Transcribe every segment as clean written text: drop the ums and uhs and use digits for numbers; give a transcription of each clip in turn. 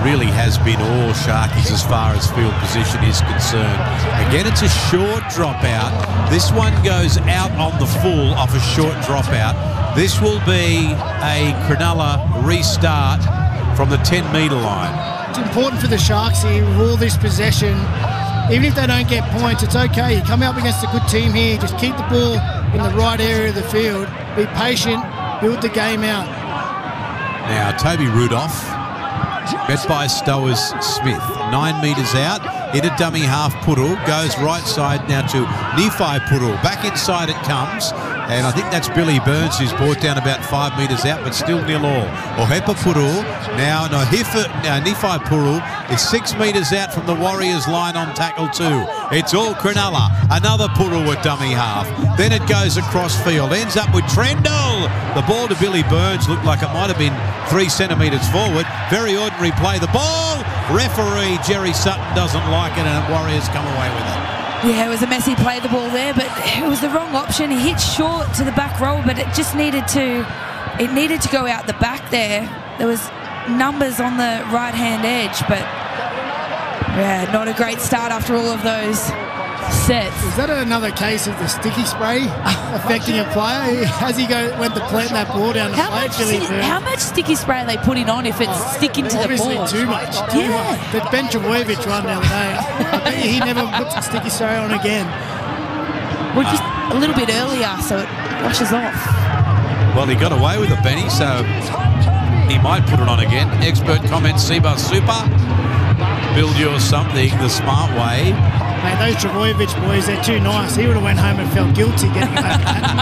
really has been all Sharkies as far as field position is concerned. Again, it's a short dropout. This one goes out on the full off a short dropout. This will be a Cronulla restart from the 10-metre line. It's important for the Sharks here with all this possession. Even if they don't get points, it's okay. You come up against a good team here, just keep the ball in the right area of the field, be patient, build the game out. Now, Toby Rudolph, met by Stowers Smith, 9 metres out, hit a dummy half Pudul, goes right side now to Nephi Pudul. Back inside it comes, and I think that's Billy Burns who's brought down about 5 metres out, but still 0-0. Ohepa Pudul, now Nephi Pudul is 6 metres out from the Warriors line on tackle 2. It's all Cronulla. Another Pudul with dummy half. Then it goes across field, ends up with Trendall. The ball to Billy Burns looked like it might have been 3 centimetres forward. Very ordinary play. The ball, referee Jerry Sutton doesn't like it, and Warriors come away with it. Yeah, it was a messy play, the ball there, but it was the wrong option. He hit short to the back row, but it just needed to go out the back there. There was numbers on the right-hand edge, but yeah, not a great start after all of those sets. Is that another case of the sticky spray affecting a player? As he went to plant that ball down the plate, how much sticky spray are they putting on if it's sticking to the ball? Obviously too much. The Ben Trbojevic one the other day, I bet he never puts a sticky spray on again. Well, just a little bit earlier, so it washes off. Well, he got away with it, Benny, so he might put it on again. Expert comments, Seabus Super. Build your something the smart way. Mate, those Trbojevic boys, they're too nice. He would have went home and felt guilty getting over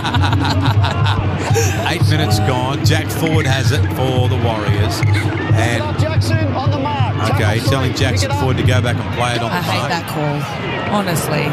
that. 8 minutes gone. Jack Ford has it for the Warriors. And okay, telling Jackson Ford to go back and play it on the mark. I hate that call, honestly.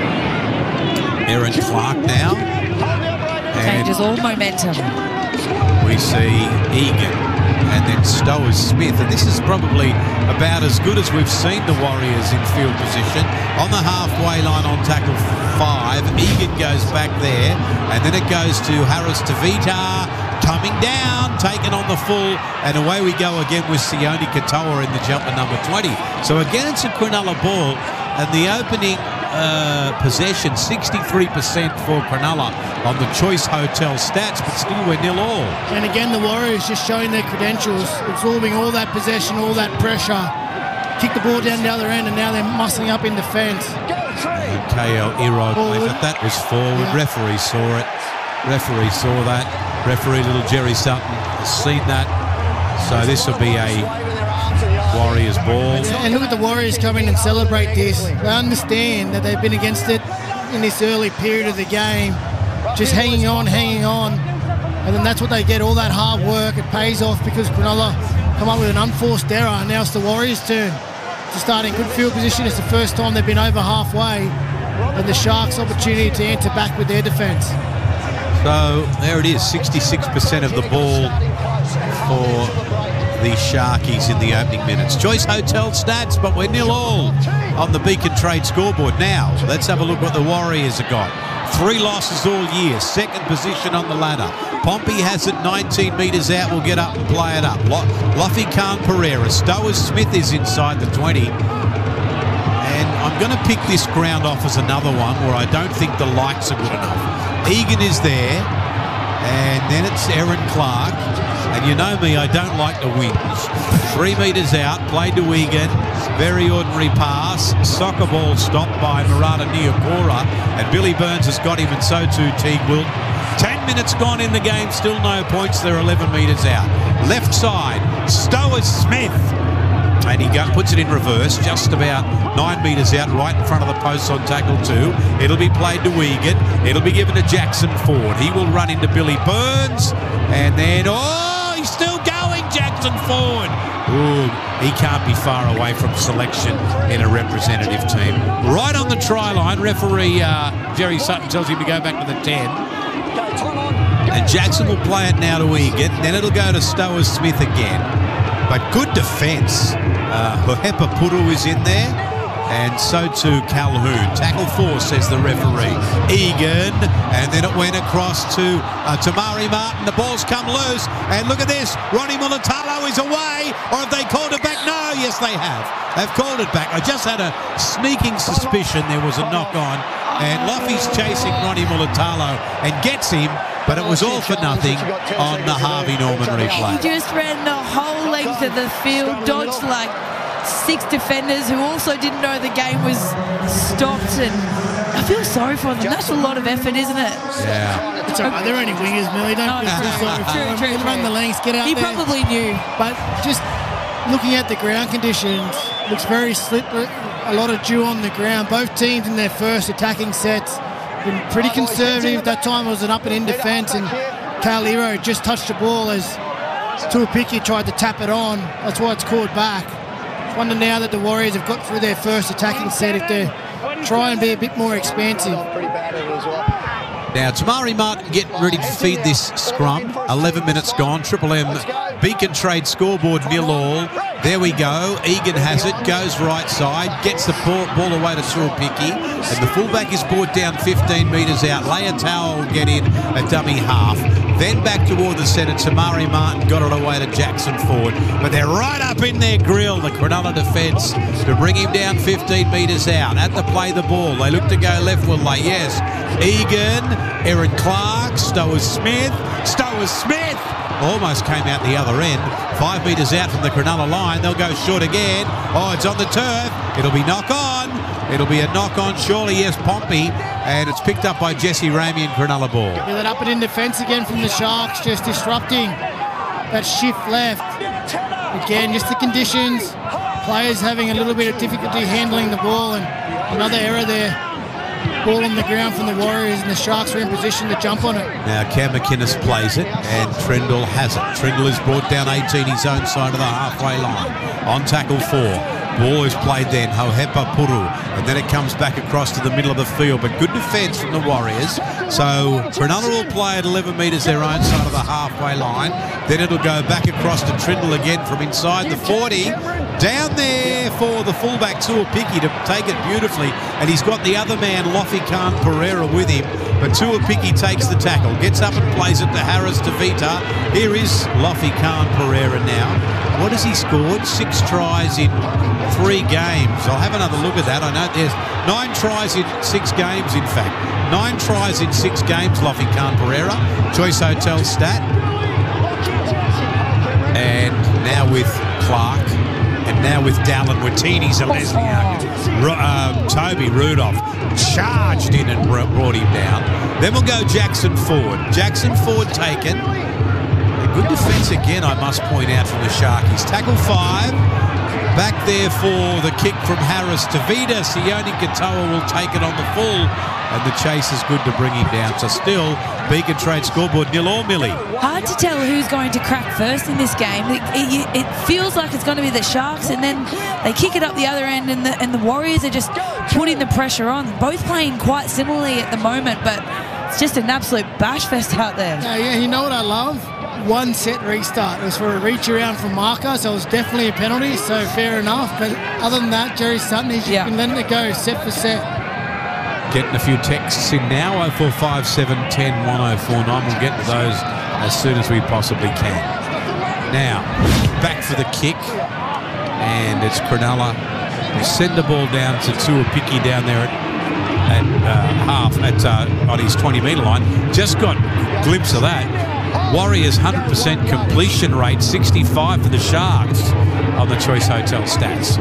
Aaron Clark now. Changes all momentum. We see Egan and then Stowers Smith, and this is probably about as good as we've seen the Warriors in field position. On the halfway line on tackle 5, Egan goes back there, and then it goes to Harris Tavita, coming down, taken on the full, and away we go again with Sione Katoa in the jumper number 20. So again, it's a Cronulla ball, and the opening possession, 63% for Cronulla on the Choice Hotel stats, but still we're 0-0. And again, the Warriors just showing their credentials, absorbing all that possession, all that pressure. Kick the ball down the other end, and now they're muscling up in defence. KL Erod, but that was forward. Yeah. Referee saw it. Referee saw that. Referee little Jerry Sutton has seen that. So this will be a Warriors ball. And look at the Warriors come in and celebrate this. They understand that they've been against it in this early period of the game. Just hanging on. And then that's what they get, all that hard work. It pays off because Cronulla come up with an unforced error. And now it's the Warriors' turn to start in good field position. It's the first time they've been over halfway. And the Sharks' opportunity to enter back with their defence. So there it is, 66% of the ball for the Sharkies in the opening minutes. Choice Hotel stats, but we're 0-0 on the Beacon Trade scoreboard. Now, let's have a look what the Warriors have got. 3 losses all year, second position on the ladder. Pompey has it 19 metres out, will get up and play it up. Luffy Khan Pereira. Stowers Smith is inside the 20. And I'm going to pick this ground off as another one where I don't think the lights are good enough. Egan is there, and then it's Aaron Clark. And you know me, I don't like to whinge. 3 metres out, played to Egan. Very ordinary pass. Soccer ball stopped by Murata Niokora. And Billy Burns has got him, and so too Teague Wilton. 10 minutes gone in the game, still no points. They're 11 metres out. Left side, Stowers Smith. And he puts it in reverse, just about 9 metres out, right in front of the post on tackle 2. It'll be played to Egan. It'll be given to Jackson Ford. He will run into Billy Burns. And then, he's still going, Jackson Ford. Ooh, he can't be far away from selection in a representative team. Right on the try line, referee Jerry Sutton tells him to go back to the 10. And Jackson will play it now to Egan. Then it'll go to Stowers Smith again. But good defence. Ohepa Pudul is in there. and so too Calhoun. Tackle 4, says the referee. Egan, and then it went across to Tamari Martin. The ball's come loose, and look at this. Ronnie Mulitalo is away, or have they called it back? No, yes they have. They've called it back. I just had a sneaking suspicion there was a knock-on, and Loffy's chasing Ronnie Mulitalo and gets him, but it was all for nothing on the Harvey Norman replay. He just ran the whole length of the field, dodged like 6 defenders who also didn't know the game was stopped, and I feel sorry for them. That's a lot of effort, isn't it? Yeah. It's all right. They're only wingers, Millie. Don't feel too sorry for them. Run the lengths, get out there. He probably knew. But just looking at the ground conditions, looks very slippery. A lot of dew on the ground. Both teams in their first attacking sets been pretty conservative. That time it was an up and in defence, and Calero just touched the ball as Tuapiki tried to tap it on. That's why it's called back. I wonder now that the Warriors have got through their first attacking set if they try and be a bit more expansive. Now, Tamari Martin getting ready to feed this scrum. 11 minutes gone. Triple M Beacon Trade scoreboard 0-all. There we go. Egan has it, goes right side, gets the ball away to Tuapiki, and the fullback is brought down 15 metres out. Leitao will get in a dummy half. Then back toward the centre. Tamari Martin got it away to Jackson Ford, but they're right up in their grill, the Cronulla defence, to bring him down 15 metres out. At the play the ball, they look to go left, will they? Yes. Egan, Aaron Clark, Stowers Smith, almost came out the other end. 5 metres out from the Cronulla line. They'll go short again. Oh, it's on the turf. It'll be knock on. It'll be a knock on, surely. Yes, Pompey. And it's picked up by Jesse Ramey and Cronulla ball. Yeah, that up and in defence again from the Sharks, just disrupting that shift left. Again, just the conditions. Players having a little bit of difficulty handling the ball, and another error there. Ball on the ground from the Warriors, and the Sharks are in position to jump on it. Now Cam McInnes plays it, and Trindle has it. Trindle is brought down 18 his own side of the halfway line. On tackle 4. Ball is played then, Hohepa Puru, and then it comes back across to the middle of the field, but good defence from the Warriors. So Cronulla will play at 11 metres their own side of the halfway line. Then it'll go back across to Trindle again from inside the 40. Down there for the fullback Tuapiki to take it beautifully, and he's got the other man, Lofi Khan Pereira, with him. But Tuapiki takes the tackle, gets up and plays it to Harris Tavita. Here is Lofi Khan Pereira now. What has he scored? 6 tries in 3 games. I'll have another look at that. I know there's 9 tries in 6 games, in fact. 9 tries in 6 games, Lofi Khan Pereira. Choice Hotel stat. And now with Clark. And now with Dallin Watini Zalesniak. Toby Rudolph charged in and brought him down. Then we'll go Jackson Ford. Jackson Ford taken. Good defence again, I must point out, from the Sharkies. Tackle 5. Back there for the kick from Harris Tavita. Sione Katoa will take it on the full, and the chase is good to bring him down. So still, Beacon Trade scoreboard 0-all, Millie. Hard to tell who's going to crack first in this game. It feels like it's going to be the Sharks, and then they kick it up the other end, and the Warriors are just putting the pressure on. Both playing quite similarly at the moment, but it's just an absolute bash fest out there. Yeah, you know what I love? 1 set restart. It was for a reach around from Marker, so it was definitely a penalty, so fair enough. But other than that, Jerry Sutton, he's been letting it go set for set. Getting a few texts in now, 0457 10 1049. We'll get to those as soon as we possibly can. Now, back for the kick, and it's Cronulla. We send the ball down to Tuapiki down there at half, on his 20-metre line. Just got a glimpse of that. Warriors 100% completion rate, 65 for the Sharks on the Choice Hotel stats.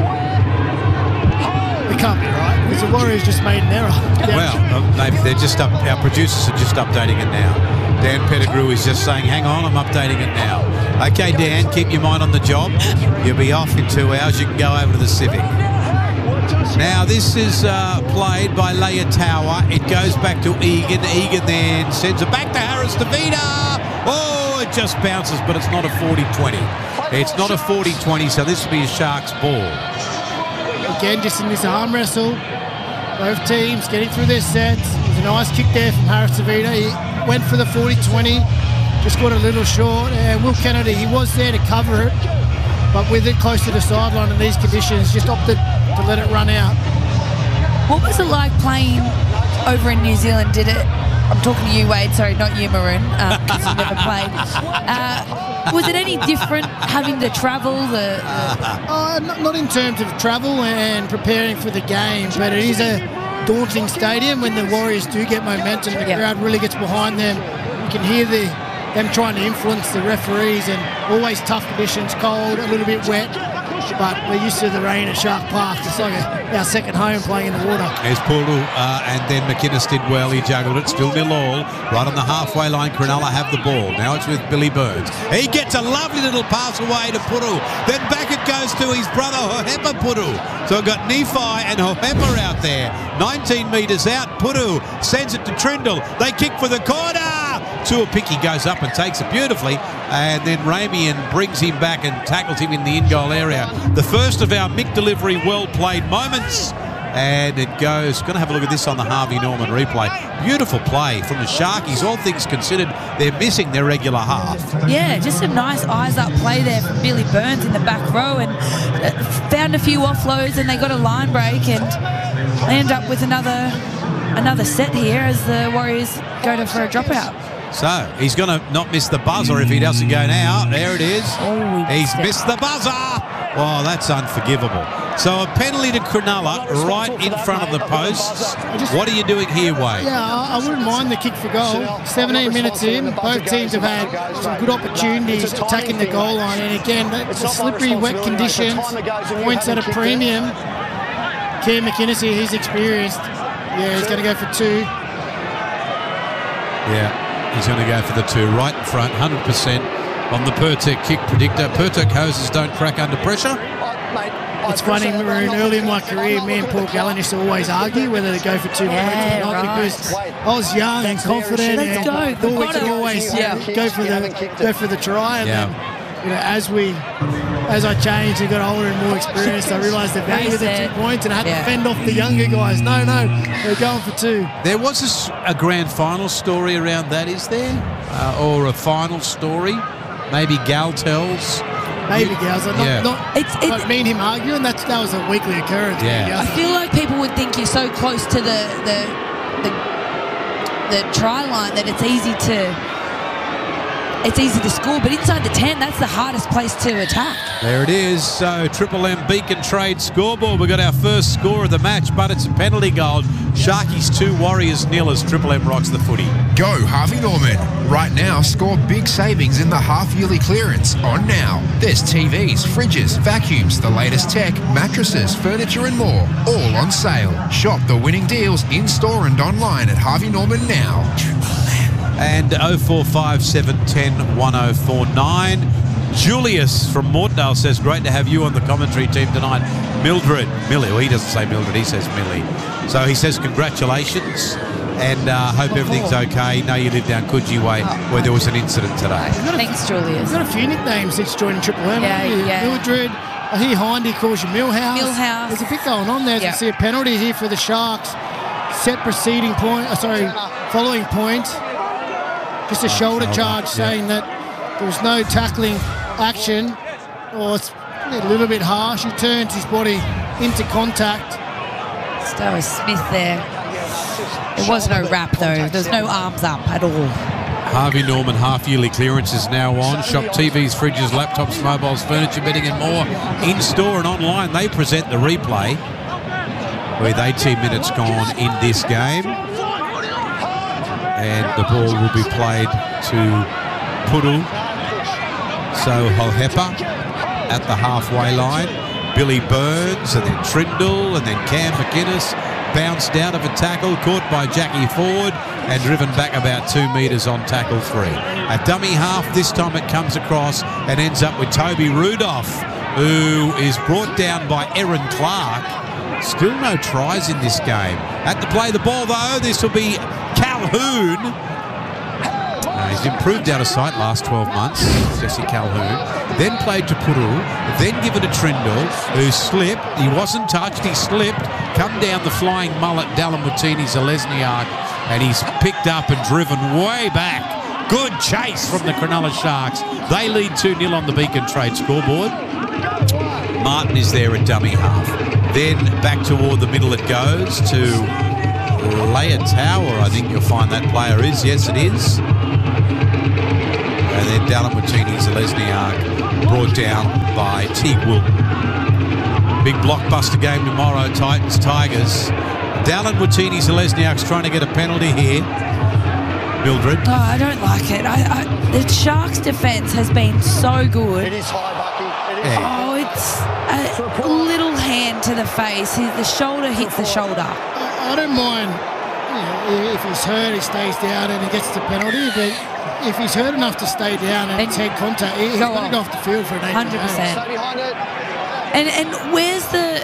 It can't be right, because the Warriors just made an error. Well, they're just up. Our producers are just updating it now. Dan Pettigrew is just saying, hang on, I'm updating it now. Okay, Dan, keep your mind on the job. You'll be off in 2 hours. You can go over to the Civic. Now, this is played by Leitao. It goes back to Egan. Egan then sends it back to Harris Tavita. Oh, it just bounces, but it's not a 40-20. It's not a 40-20, so this will be a Sharks ball. Again, just in this arm wrestle, both teams getting through their sets. There's a nice kick there from Harris Tavita. He went for the 40-20, just got a little short. And Will Kennedy, he was there to cover it, but with it close to the sideline in these conditions, just opted to let it run out. What was it like playing over in New Zealand? Did it? I'm talking to you, Wade. Sorry, not you, Maroon, because you never played. Was it any different having to travel? Not in terms of travel and preparing for the game, but it is a daunting stadium when the Warriors do get momentum. The crowd really gets behind them. You can hear them trying to influence the referees, and always tough conditions, cold, a little bit wet. But we're used to the rain at Shark Park. It's like our second home playing in the water. There's Puru, and then McInnes did well. He juggled it. Still 0-0. Right on the halfway line, Cronulla have the ball. Now it's with Billy Burns. He gets a lovely little pass away to Puru. Then back it goes to his brother, Hohepa Puru. So we've got Nephi and Hohepa out there. 19 metres out. Puru sends it to Trindle. They kick for the corner. Tuapiki goes up and takes it beautifully, and then Ramian brings him back and tackles him in the in-goal area. The first of our Mick Delivery well-played moments, and it goes. Going to have a look at this on the Harvey Norman replay. Beautiful play from the Sharkies. All things considered, they're missing their regular half. Yeah, just a nice eyes-up play there from Billy Burns in the back row, and found a few offloads, and they got a line break, and they end up with another set here as the Warriors go for a dropout. So he's going to not miss the buzzer if he doesn't go now. There it is. He's missed the buzzer. Oh, that's unforgivable. So a penalty to Cronulla right in front of the posts. What are you doing here, Wade? Yeah, I wouldn't mind the kick for goal. 17 minutes in, both teams have had some good opportunities attacking the goal line. And again, the slippery, wet conditions, points at a premium. Cam McInnes here, he's experienced. Yeah, he's going to go for 2. Yeah. He's going to go for the 2 right in front, 100% on the Pertek kick predictor. Pertek hoses don't crack under pressure. It's funny, Maroon, early in my career, me and Paul Gallen used to always argue whether to go for 2 points or not, because I was young and confident and thought we could always go for the try. And then, as I changed and got older and more experienced, I realised the value of the 2 points, and I had to fend off the younger guys. No, they're going for 2. There was a grand final story around that, is there? Or a final story? Maybe Gal tells. Maybe Gals. Not me and him arguing. That was a weekly occurrence. Yeah. I feel like people would think you're so close to the try line that it's easy to score, but inside the 10, that's the hardest place to attack. There it is. So Triple M Beacon Trade scoreboard. We got our first score of the match, but it's a penalty goal. Sharkies 2, Warriors 0 as Triple M rocks the footy. Go Harvey Norman. Right now, score big savings in the half-yearly clearance on Now. There's TVs, fridges, vacuums, the latest tech, mattresses, furniture and more, all on sale. Shop the winning deals in-store and online at Harvey Norman now. And 045710 1049. Julius from Mortdale says, great to have you on the commentary team tonight. Millie, well, he doesn't say Mildred, he says Millie. So he says congratulations, and hope everything's okay. Know you live down Coogee Way where there was an incident today. Thanks, Julius. He's got a few nicknames since joining Triple M. Yeah. Mildred. I hear Hindy calls you Millhouse. There's a bit going on there. You see a penalty here for the Sharks. Set following point. Just a shoulder charge saying that there was no tackling action. Or it's a little bit harsh. He turns his body into contact. Stowe Smith there. There was no wrap though. There's no arms up at all. Harvey Norman half-yearly clearance is now on. Shop TVs, fridges, laptops, mobiles, furniture, bedding and more. In-store and online, they present the replay with 18 minutes gone in this game. And the ball will be played to Puru. So Hohepa at the halfway line. Billy Burns and then Trindle and then Cam McInnes bounced out of a tackle, caught by Jackie Ford and driven back about 2 metres on tackle 3. A dummy half, this time it comes across and ends up with Toby Rudolph, who is brought down by Aaron Clark. Still no tries in this game. At the play the ball though, this will be Calhoun. He's improved out of sight last 12 months, Jesse Calhoun. Then played to Puru, then given to Trindle, who slipped. He wasn't touched, he slipped. Come down the flying mullet, Dalamutini Zalesniak, and he's picked up and driven way back. Good chase from the Cronulla Sharks. They lead 2-0 on the Beacon Trade scoreboard. Martin is there at dummy half. Then back toward the middle it goes to Leitao, I think you'll find that player is. Yes, it is. And then Dallin Watini-Zelezniak brought down by Teague Wilton. Big blockbuster game tomorrow, Titans-Tigers. Dallin Watini-Zelezniak's trying to get a penalty here. Mildred. Oh, I don't like it. The Sharks' defence has been so good. It is high, Bucky. It is. Yeah. Oh, it's a little hand to the face. The shoulder hits the shoulder. I don't mind, if he's hurt, he stays down and he gets the penalty, but if he's hurt enough to stay down and it's head contact, he's got to go off the field for an 8 100%. Stay behind it. And where's the...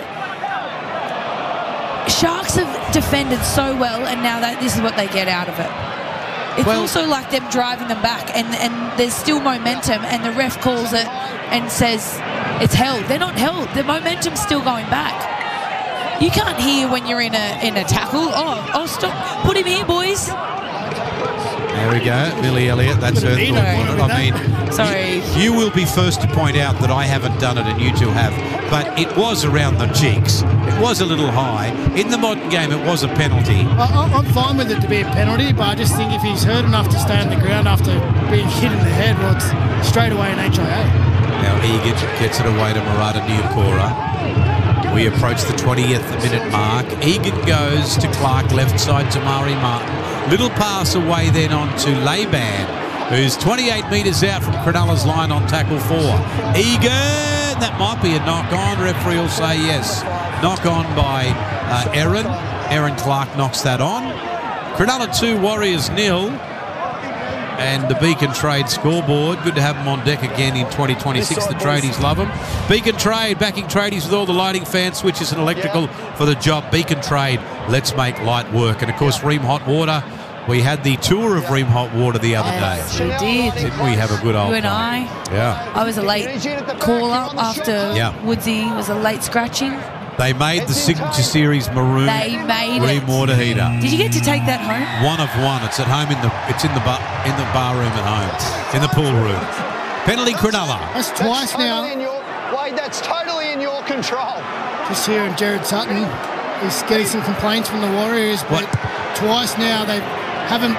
Sharks have defended so well, and now this is what they get out of it. It's also like them driving them back, and there's still momentum, and the ref calls it and says it's held. They're not held. The momentum's still going back. You can't hear when you're in a tackle. Oh, stop! Put him here, boys. There we go, Millie Elliott. That's her thought. I mean, sorry. You will be first to point out that I haven't done it and you two have, but it was around the cheeks. It was a little high. In the modern game, it was a penalty. I'm fine with it to be a penalty, but I just think if he's hurt enough to stay on the ground after being hit in the head, well, it's straight away an HIA. Now Egan gets it away to Murata Niukora. We approach the 20th minute mark. Egan goes to Clark, left side to Mari Martin. Little pass away then on to Laban, who's 28 metres out from Cronulla's line on tackle 4. Egan, that might be a knock-on. Referee will say yes. Knock-on by Aaron. Aaron Clark knocks that on. Cronulla 2, Warriors 0. And the Beacon Trade scoreboard. Good to have them on deck again in 2026. The tradies love them. Beacon Trade, backing tradies with all the lighting, fan switches and electrical for the job. Beacon Trade, let's make light work. And, of course, Ream Hot Water. We had the tour of Ream Hot Water the other day. We did. Didn't we have a good old You and time? Yeah. I was a late call-up after Woodsy was a late scratching. They made the Signature Series maroon Ream water heater. Did you get to take that home? One of one. It's at home in the bar room at home, in the pool room. Penalty Cronulla. That's twice now. Wade, that's totally in your control. Just hearing Jared Sutton. He's getting some complaints from the Warriors, but twice now they haven't.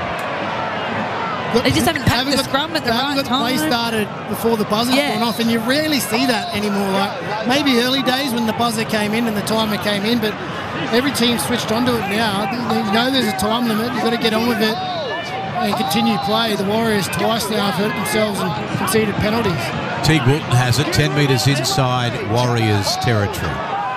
They just haven't packed the scrum at the right time. Play started before the buzzer's gone off, and you rarely see that anymore. Like maybe early days when the buzzer came in and the timer came in, but every team switched onto it now. You know there's a time limit. You've got to get on with it and continue play. The Warriors twice now have hurt themselves and conceded penalties. Teague Wilton has it 10 metres inside Warriors territory.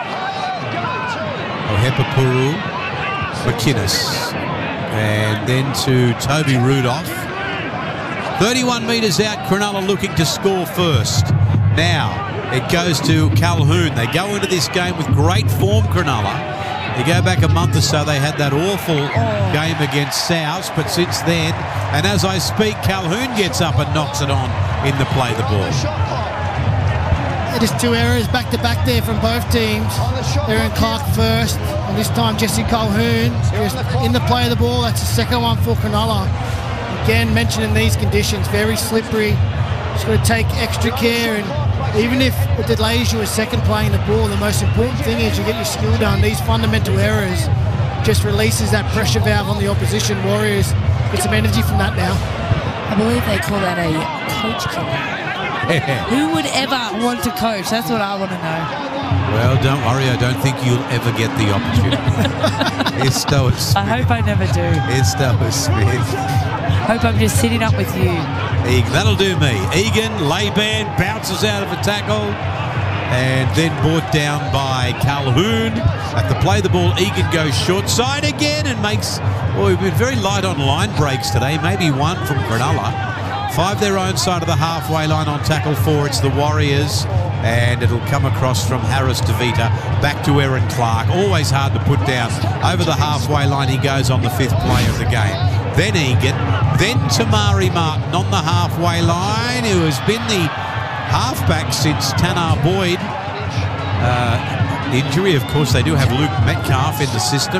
Ohepapuru, McInnes, and then to Toby Rudolph. 31 metres out, Cronulla looking to score first. Now, it goes to Calhoun. They go into this game with great form, Cronulla. You go back a month or so, they had that awful game against South, but since then, and as I speak, Calhoun gets up and knocks it on in the play the ball. Just 2 errors back-to-back there from both teams. Aaron Clark first, and this time Jesse Calhoun just in the play of the ball. That's the second one for Cronulla. Again, mentioned in these conditions, very slippery. Just got to take extra care, and even if it delays you a second playing the ball, the most important thing is you get your skill done. These fundamental errors just releases that pressure valve on the opposition. Warriors get some energy from that now. I believe they call that a coach killer. Who would ever want to coach? That's what I want to know. Well, don't worry. I don't think you'll ever get the opportunity. It's Stowers Smith. I hope I never do. It's Stowers Smith. Hope I'm just sitting up with you. That'll do me. Egan, Laban bounces out of a tackle and then brought down by Calhoun. At the play the ball, Egan goes short side again and makes... Well, we've been very light on line breaks today. Maybe one from Cronulla. 5 their own side of the halfway line on tackle 4. It's the Warriors, and it'll come across from Harris DeVita back to Aaron Clark. Always hard to put down. Over the halfway line he goes on the 5th play of the game. Then Egan, then Tamari Martin on the halfway line, who has been the halfback since Tanner Boyd. Injury, of course, they do have Luke Metcalf in the system.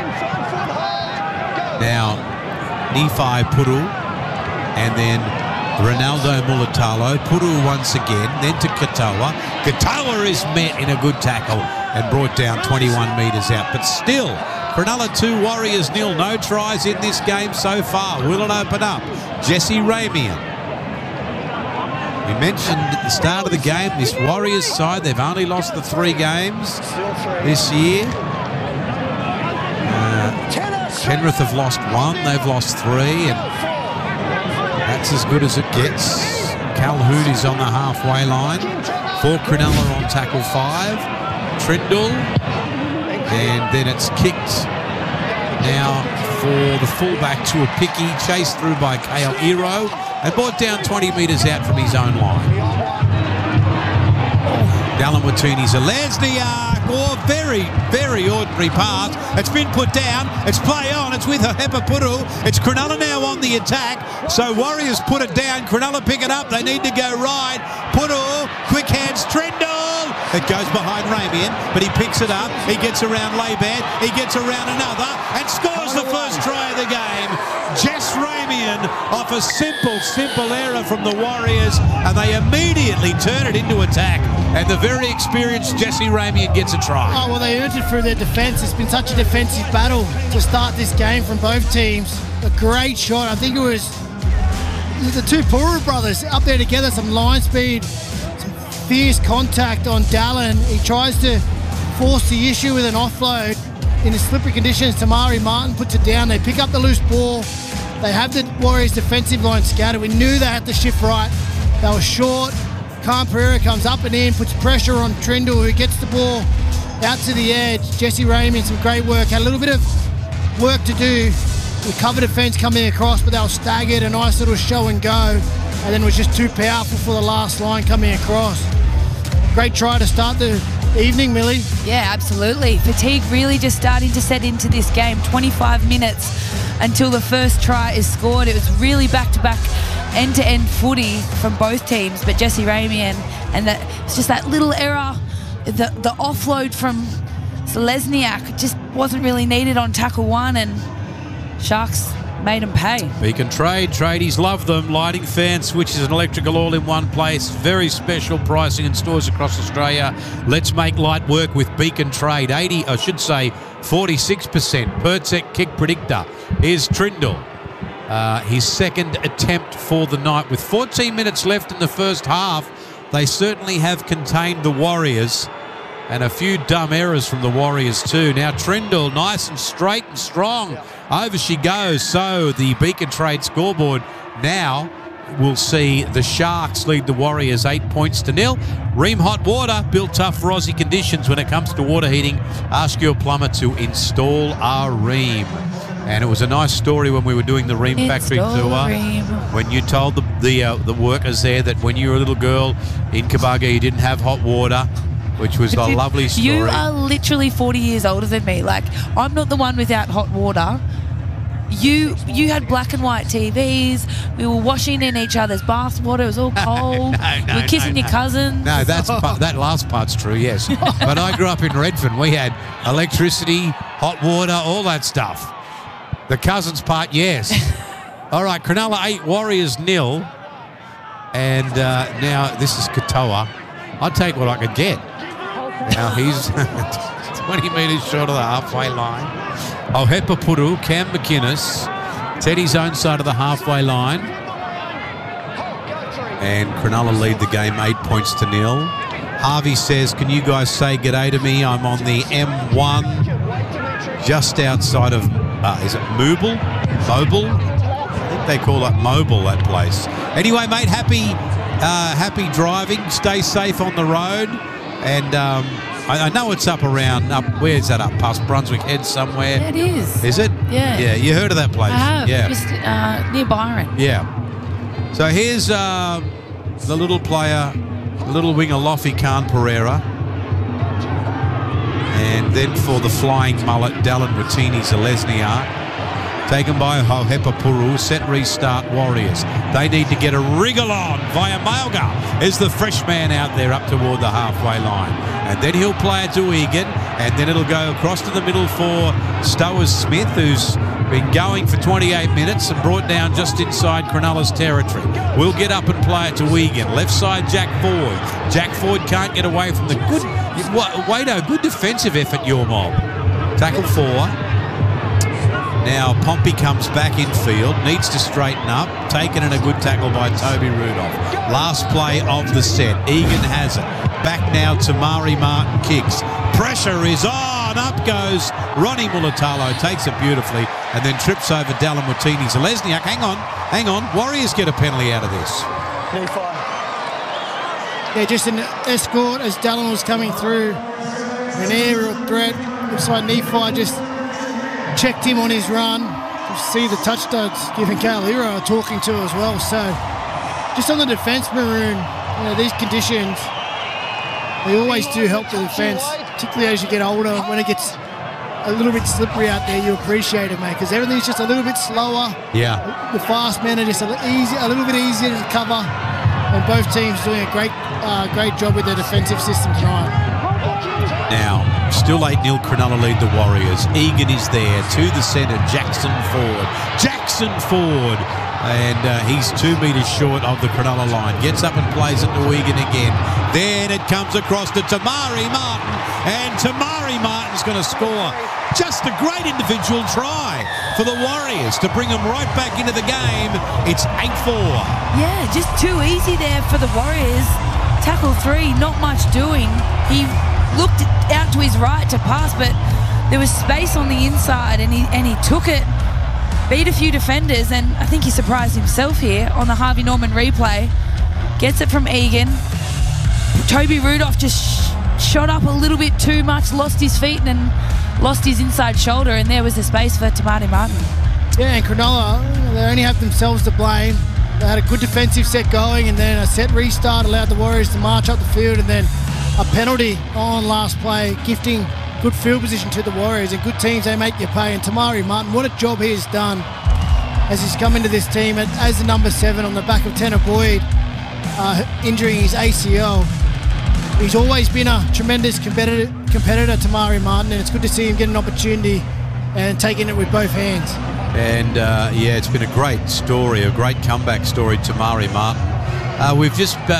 Now, Nephi Puru. And then Ronaldo Mulatalo, Puru once again, then to Katoa. Katoa is met in a good tackle and brought down 21 metres out. But still, Cronulla 2, Warriors 0. No tries in this game so far. Will it open up? Jesse Ramian. We mentioned at the start of the game, this Warriors side, they've only lost the 3 games this year. Penrith have lost 1, they've lost 3, and that's as good as it gets. Calhoun is on the halfway line. For Cronulla on tackle 5. Trindle. And then it's kicked now for the fullback to a picky, chased through by Kale Iro and brought down 20 metres out from his own line. Dallin Watene-Zelezniak. Oh, very, very ordinary pass. It's been put down. It's play on. It's with Hepa Puru. It's Cronulla now on the attack. So Warriors put it down. Cronulla pick it up. They need to go right. Puru, quick hands, Trindle. It goes behind Ramian, but he picks it up. He gets around Laban. He gets around another and scores the first try of the game. Jess Ramian off a simple error from the Warriors, and they immediately turn it into attack. And the very experienced Jesse Ramian gets a try. Oh, well, they earned it through their defence. It's been such a defensive battle to start this game from both teams. A great shot. I think it was the 2 Puru brothers up there together, some line speed, some fierce contact on Dallin. He tries to force the issue with an offload. In the slippery conditions, Tamari Martin puts it down. They pick up the loose ball. They have the Warriors defensive line scattered. We knew they had to shift right. They were short. Khan Pereira comes up and in, puts pressure on Trindle, who gets the ball out to the edge. Jesse Ramian, some great work. Had a little bit of work to do with cover defence coming across, but they were staggered. A nice little show and go. And then it was just too powerful for the last line coming across. Great try to start the evening, Millie. Yeah, absolutely. Fatigue really just starting to set into this game. 25 minutes until the first try is scored. It was really back-to-back end-to-end footy from both teams, but Jesse Ramian, and that it's just that little error, the offload from Zelezniak just wasn't really needed on tackle 1, and Sharks made him pay. Beacon Trade, tradies love them. Lighting, fan switches and electrical all in one place. Very special pricing in stores across Australia. Let's make light work with Beacon Trade. 46% Pertec kick predictor. Here's Trindle. His second attempt for the night. With 14 minutes left in the first half, they certainly have contained the Warriors, and a few dumb errors from the Warriors too. Now Trindle, nice and straight and strong. Over she goes. So the Beacon Trade scoreboard now will see the Sharks lead the Warriors 8-0. Ream Hot Water, built tough for Aussie conditions. When it comes to water heating, ask your plumber to install a Ream. And it was a nice story when we were doing the Ream factory tour, when you told the workers there that when you were a little girl in Kabaga you didn't have hot water, which was a lovely story. You are literally 40 years older than me. Like, I'm not the one without hot water. You had black and white TVs. We were washing in each other's bath water. It was all cold. You were kissing your cousins. No, that last part's true, yes. But I grew up in Redfern. We had electricity, hot water, all that stuff. The cousins part, yes. All right, Cronulla 8, Warriors 0. And now this is Katoa. I'd take what I could get. Now he's 20 metres short of the halfway line. Hepa Puru, Cam McInnes, Teddy's own side of the halfway line. And Cronulla lead the game 8-0. Harvey says, can you guys say g'day to me? I'm on the M1 just outside of, is it Mobile? I think they call it Mobile, that place. Anyway, mate, happy driving. Stay safe on the road. And I know it's up, where's that, up past Brunswick Head somewhere? Yeah, it is. Is it? Yeah. Yeah, you heard of that place? I have, yeah. just near Byron. Yeah. So here's the little player, little winger Lofi Khan Pereira. And then for the flying mullet, Dallin Watene-Zelezniak. Taken by Hepa Puru. Set restart Warriors. They need to get a wriggle on. Via Mailga is the fresh man out there up toward the halfway line. And then he'll play it to Egan. And then it'll go across to the middle for Stowers Smith, who's Been going for 28 minutes and brought down just inside Cronulla's territory. Will get up and play it to Egan. Left side, Jack Ford. Jack Ford can't get away from the good... Wado, good defensive effort, your mob. Tackle 4. Now Pompey comes back in field, needs to straighten up. Taken in a good tackle by Toby Rudolph. Last play of the set. Egan has it. Back now to Tamari Martin kicks. Pressure is on. Up goes Ronnie Mulatalo. Takes it beautifully and then trips over Dallin Watini. Zalesniak, hang on. Warriors get a penalty out of this. Yeah, just an escort as Dallin was coming through. An aerial threat. Looks like Nephi just checked him on his run. You see the touch studs giving Kale Hero a talking to as well. So just on the defence, Maroon, these conditions, they always do help the defence, particularly as you get older. When it gets a little bit slippery out there, you appreciate it, mate, because everything's just a little bit slower. Yeah. The fast men are just a little bit easier to cover, and both teams doing a great job with their defensive system tonight. Now, still 8-0 Cronulla lead the Warriors. Egan is there to the centre, Jackson Ford. And he's 2 metres short of the Cronulla line. Gets up and plays it to Egan again. Then it comes across to Tamari Martin. And Tamari Martin's going to score. Just a great individual try for the Warriors to bring them right back into the game. It's 8-4. Yeah, just too easy there for the Warriors. Tackle 3, not much doing. He looked out to his right to pass, but there was space on the inside and he took it. Beat a few defenders, and I think he surprised himself here on the Harvey Norman replay. Gets it from Egan. Toby Rudolph just shot up a little bit too much, lost his feet and lost his inside shoulder, and there was the space for Tamari Martin. Yeah, and Cronulla, they only have themselves to blame. They had a good defensive set going, and then a set restart allowed the Warriors to march up the field, and then a penalty on last play, gifting good field position to the Warriors. And good teams, they make you pay. And Tamari Martin, what a job he has done as he's come into this team as the number 7 on the back of Tanner Boyd, injuring his ACL. He's always been a tremendous competitor, Tamari Martin, and it's good to see him get an opportunity and taking it with both hands. And it's been a great story, a great comeback story, Tamari Martin. We've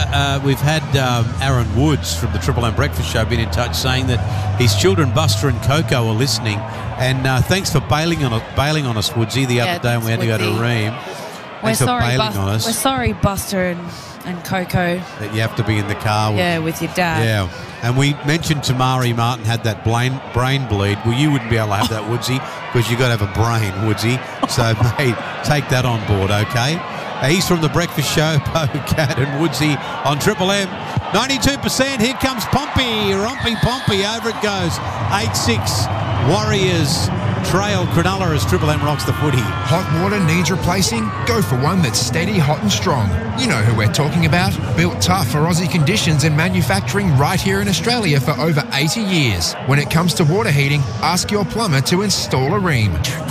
had Aaron Woods from the Triple M Breakfast Show been in touch saying that his children Buster and Coco are listening, and thanks for bailing on us, Woodsy, the other day when we had to go to Ream. We're sorry, Buster and Coco. That you have to be in the car with your dad. Yeah. And we mentioned Tamari Martin had that brain bleed. Well, you wouldn't be able to have that, Woodsy, because you've got to have a brain, Woodsy. So, mate, take that on board, okay? He's from the Breakfast Show, Cat and Woodsy on Triple M. 92%. Here comes Pompey. Pompey. Over it goes. 8-6. Warriors trail Cronulla as Triple M rocks the footy. Hot water needs replacing? Go for one that's steady, hot and strong. You know who we're talking about. Built tough for Aussie conditions and manufacturing right here in Australia for over 80 years. When it comes to water heating, ask your plumber to install a Ream.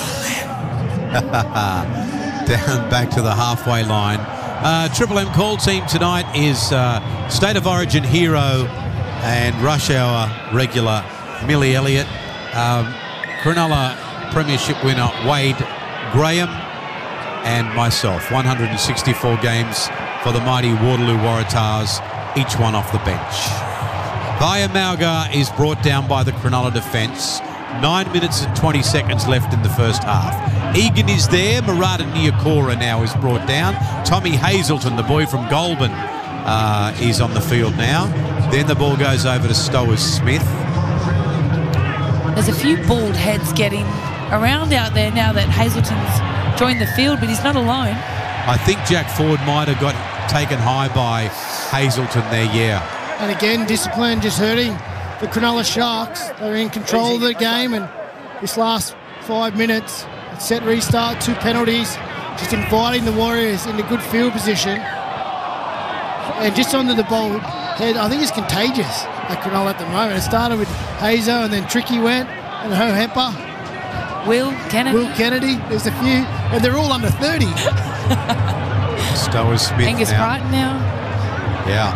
Down back to the halfway line. Triple M call team tonight is State of Origin hero and Rush Hour regular Millie Elliott. Cronulla Premiership winner Wade Graham and myself. 164 games for the mighty Waterloo Waratahs, each one off the bench. Vaiamalga is brought down by the Cronulla defence. 9 minutes and 20 seconds left in the first half. Egan is there. Murata Niokora now is brought down. Tommy Hazelton, the boy from Goulburn, is on the field now. Then the ball goes over to Stowers Smith. There's a few bald heads getting around out there now that Hazelton's joined the field, but he's not alone. I think Jack Ford might have got taken high by Hazelton there, yeah. And again, discipline just hurting the Cronulla Sharks. They're in control of the game, and this last 5 minutes, set restart, 2 penalties, just inviting the Warriors into good field position. And just onto the ball head, I think it's contagious at Cronulla at the moment. It started with Hazo, and then Tricky went, and Ho Hepper. Will Kennedy. There's a few, and they're all under 30. Stowers Smith Angus Crichton now. Yeah.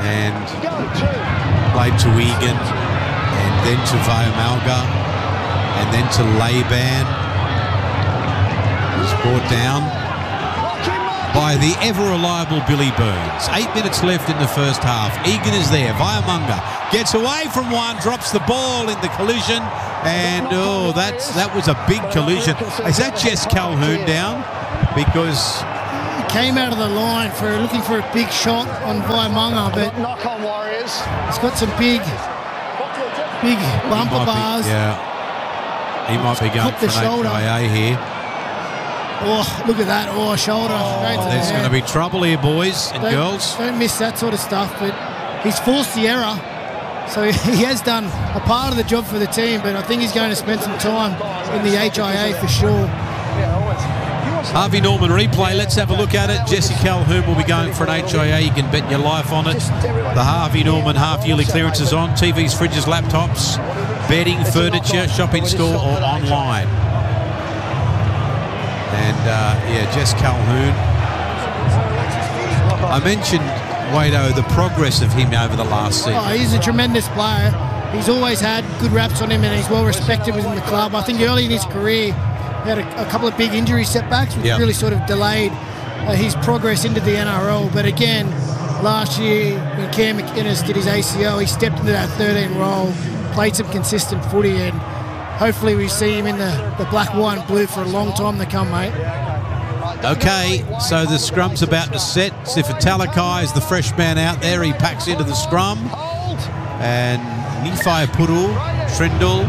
And played to Egan and then to Vaiamalga. And then to Laban. He's brought down by the ever-reliable Billy Burns. 8 minutes left in the first half. Egan is there. Vaiamunga gets away from one, drops the ball in the collision, and that was a big collision. Is that Jess Calhoun down? Because he came out of the line looking for a big shot on Vaiamunga, but Knock on Warriors. he's got some big bumper bars. He might be going for an HIA here. Oh, look at that. Oh, shoulder. There's going to be trouble here, boys and girls. Don't miss that sort of stuff, but he's forced the error. So he has done a part of the job for the team, but I think he's going to spend some time in the HIA for sure. Harvey Norman replay. Let's have a look at it. Jesse Calhoun will be going for an HIA. You can bet your life on it. The Harvey Norman half-yearly clearance is on. TVs, fridges, laptops, bedding, furniture, shopping store or online. And, Jess Calhoun. I mentioned, Wado, the progress of him over the last season. Oh, he's a tremendous player. He's always had good reps on him and he's well respected within the club. I think early in his career, he had a couple of big injury setbacks, which really sort of delayed his progress into the NRL. But again, last year when Cam McInnes did his ACL, he stepped into that 13 role, played some consistent footy, and hopefully we see him in the black, white and blue for a long time to come, mate. Okay, so the scrum's about to set. Sifa Talakai is the fresh man out there. He packs into the scrum. And Nifai Puru, Trindle.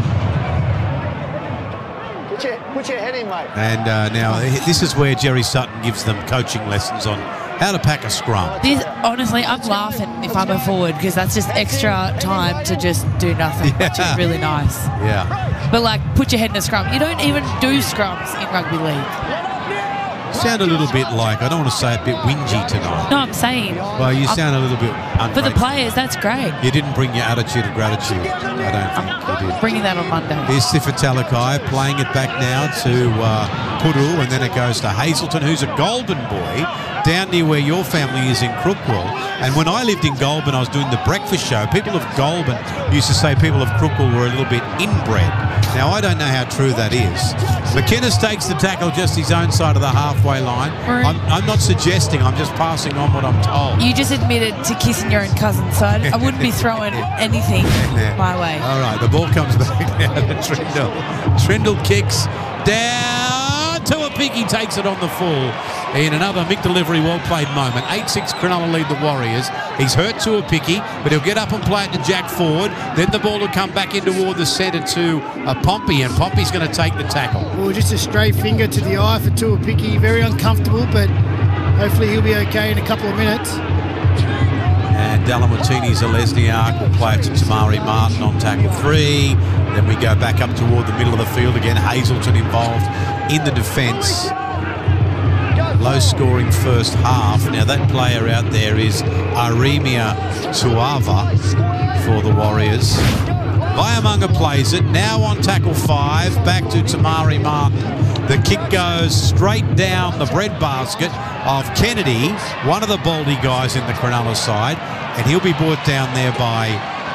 Put your head in, mate. And now this is where Jerry Sutton gives them coaching lessons on how to pack a scrum. Honestly, I'm laughing if I'm a forward because that's just extra time to just do nothing, which is really nice. Yeah. But, put your head in a scrum. You don't even do scrums in rugby league. Sound a little bit like, I don't want to say a bit whingy tonight. No, I'm saying. Well, you sound a little bit ungrateful. For the players, that's great. You didn't bring your attitude of gratitude. I don't think you did. Bringing that on Monday. Here's Sifa Talakai playing it back now to Puru, and then it goes to Hazelton, who's a Goulburn boy, down near where your family is in Crookwell. And when I lived in Goulburn, I was doing the breakfast show. People of Goulburn used to say people of Crookwell were a little bit inbred. Now, I don't know how true that is. McInnes takes the tackle just his own side of the halfway line. I'm not suggesting, I'm just passing on what I'm told. You just admitted to kissing your own cousin, so I wouldn't be throwing anything my way. All right, the ball comes back now to Trindle. Trindle kicks down to a pick. He takes it on the full. In another Mick Delivery well-played moment. 8-6 Cronulla lead the Warriors. He's hurt to a picky, but he'll get up and play it to Jack Ford. Then the ball will come back in toward the centre to Pompey, and Pompey's going to take the tackle. Well, just a stray finger to the eye for Tua Picky. Very uncomfortable, but hopefully he'll be okay in a couple of minutes. And Dalamatini Zalesniak will play it to Tamari Martin on tackle 3. Then we go back up toward the middle of the field again. Hazelton involved in the defence. Low-scoring first half. Now that player out there is Aremia Tuava for the Warriors. Vaiamunga plays it. Now on tackle 5. Back to Tamari Martin. The kick goes straight down the breadbasket of Kennedy, one of the Baldy guys in the Cronulla side, and he'll be brought down there by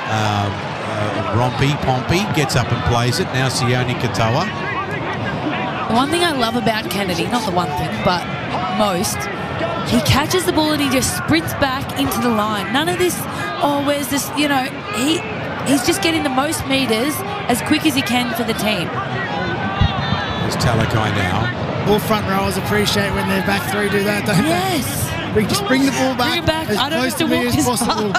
Pompey. Gets up and plays it. Now Sione Katoa. The one thing I love about Kennedy, not the one thing, but most, he catches the ball and he just sprints back into the line. None of this, where's this, he's just getting the most metres as quick as he can for the team. There's Talakai now. All front rowers appreciate when their back three do that, don't they? Yes. We just bring the ball back, Bring it back. as I don't close have to to me walk as as possible.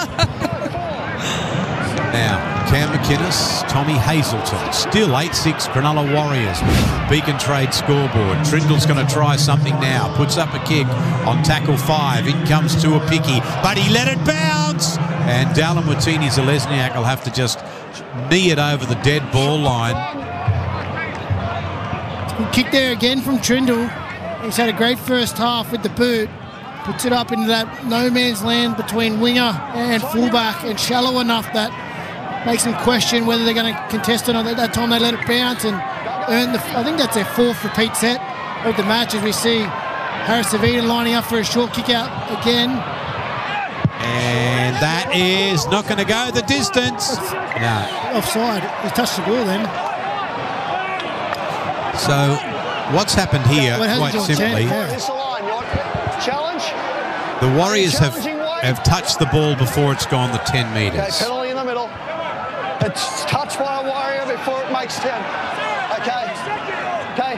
Now, Cam McInnes, Tommy Hazelton. Still 8-6 Cronulla Warriors. Beacon Trade scoreboard. Trindle's going to try something now. Puts up a kick on tackle 5. In comes to a picky, but he let it bounce. And Dallin Watini Zalesniak will have to just knee it over the dead ball line. Good kick there again from Trindle. He's had a great first half with the boot. Puts it up into that no man's land between winger and fullback, and shallow enough that makes them question whether they're going to contest it or not. At that time they let it bounce and earn I think that's their 4th repeat set of the match, as we see Harris Savita lining up for a short kick out again. And that is not going to go the distance. No. Offside. He touched the ball then. So what's happened here, Well, it hasn't quite gone simply, 10, yeah. This the line. You want challenge? the Warriors have touched the ball before it's gone the 10 Okay, metres. penalty in the middle. It's touched by a Warrior before it makes 10. Okay. Okay.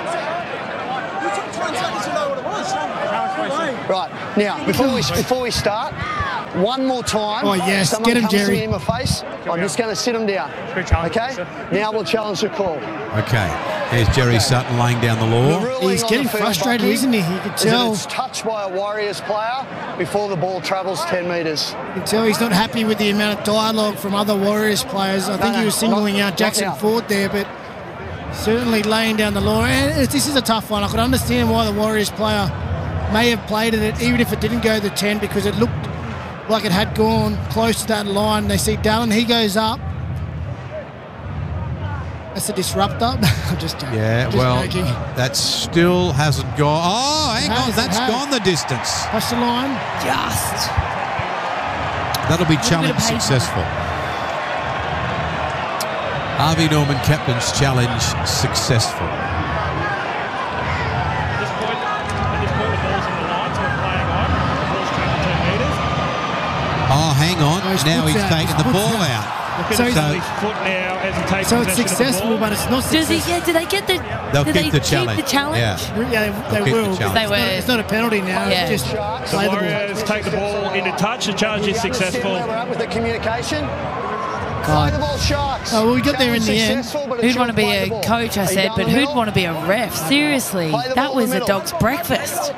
Right, now, before we start, one more time. Oh, yes. Someone Get him, comes to Jerry. me in my face, I'm just going to sit him down. Okay? Now we'll challenge the call. Okay, here's Jerry Sutton laying down the The law. ruling He's on getting the field, frustrated, Bucky, isn't he? You can is that tell. it's touched by a Warriors player before the ball travels 10 metres. You can tell he's not happy with the amount of dialogue from other Warriors players. I think he was singling out Jackson now. Ford there, but certainly laying down the law. And this is a tough one. I could understand why the Warriors player may have played at it, even if it didn't go the 10, because it looked like it had gone close to that line. They see Dallin, he goes up. That's a disruptor. I'm just joking. Yeah, well, that still hasn't gone. Oh, hang on, that's gone the distance. Touch the line. Just. That'll be bit of challenge patience. successful. Harvey Norman captain's challenge successful. At this point, the ball's in the line, so we're playing on. The ball's trapped 10 metres. Oh, hang on. Oh, his Now foot's he's out, taken his the foot's ball out. out. So His he's- foot now as he takes So it's possession of the successful, ball. but it's not Does he? successful. Yeah. Do they get the? They'll do keep they the challenge. Keep the challenge. Yeah. Yeah, They'll they keep the will. challenge. They were- It's not a penalty now. Yeah. It's just The play the ball. Warriors take the ball into touch. The challenge is You understand successful. where we're at with the communication? Play God. the ball, Sharks. Oh, well, we got there in the Challenge end. successful, but it's Who'd your want to be play the a ball. coach, I Are you said, down but the who'd middle? want to be a ref? Seriously, Play the that ball was in the a middle. dog's breakfast.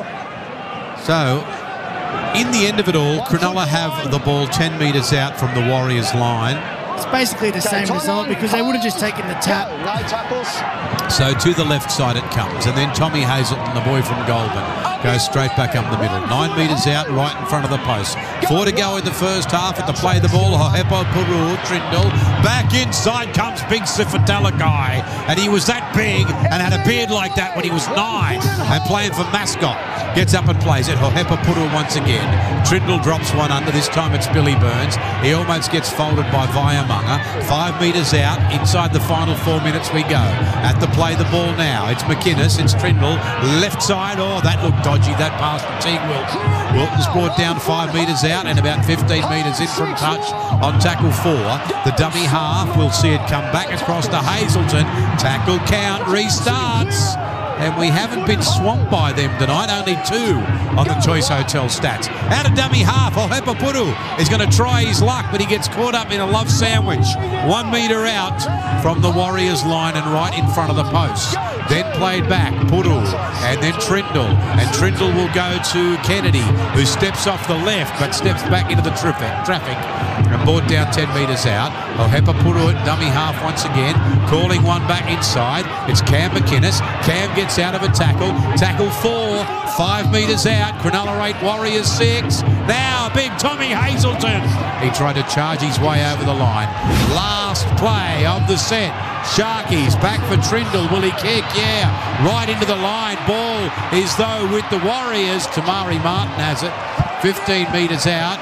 So, in the end of it all, Cronulla have the ball 10 metres out from the Warriors' line. It's basically the same time result on. because they would have just taken the tap. Go. No tackles. So to the left side it comes, and then Tommy Hazelton, the boy from Goulburn, goes straight back up the middle. 9 metres out, right in front of the post. 4 to go in the first half. At the play the ball, Hohepo Puru, Trindle. Back inside comes Big Sifatalakai, and he was that big and had a beard like that when he was 9 and playing for Mascot. Gets up and plays it. Hohepa Puru once again. Trindle drops one under. This time it's Billy Burns. He almost gets folded by Vaiamunga. 5 metres out. Inside the final 4 minutes we go. At the play the ball now. It's McInnes. It's Trindle. Left side. Oh, that looked dodgy. That pass from Teague Wilton. Wilton's brought down 5 metres out and about 15 metres in from touch on tackle 4. The dummy half. We'll see it come back across to Hazelton. Tackle count restarts. And we haven't been swamped by them tonight, only 2 on the Choice Hotel stats. Out of dummy half, Hohepa Puru is going to try his luck, but he gets caught up in a love sandwich. 1 metre out from the Warriors line and right in front of the post. Then played back, Puru, and then Trindle. And Trindle will go to Kennedy, who steps off the left, but steps back into the traffic and brought down 10 metres out. Hohepa Puru at dummy half once again, calling one back inside. It's Cam McInnes. Cam gets out of a tackle. Tackle 4, 5 metres out. Cronulla 8, Warriors 6. Now big Tommy Hazelton. He tried to charge his way over the line. Last play of the set. Sharkies back for Trindle. Will he kick? Yeah. Right into the line. Ball is though with the Warriors. Tamari Martin has it. 15 metres out.